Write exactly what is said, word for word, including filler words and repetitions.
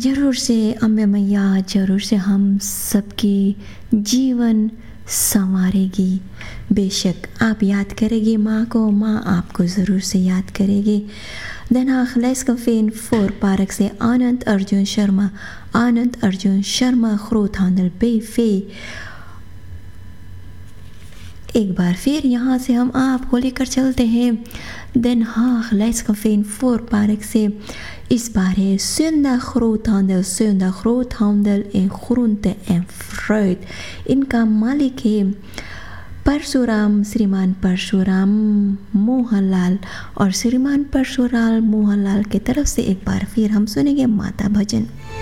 ज़रूर से अम्बे मैया ज़रूर से हम सबकी जीवन संवारेगी। बेशक आप याद करेंगे माँ को, माँ आपको ज़रूर से याद करेगी। Den Haag leescafé voor Park से आनंद अर्जुन शर्मा, आनंद Arjun Sharma groothandel B V। एक बार फिर यहाँ से हम आपको लेकर चलते हैं Den Haag leescafé voor Park से। इस बार है Sundag groothandel, Sundag groothandel in groente en fruit। इनका मालिक है परशुराम, श्रीमान परशुराम मोहनलाल। और श्रीमान परशुराम मोहनलाल की तरफ से एक बार फिर हम सुनेंगे माता भजन।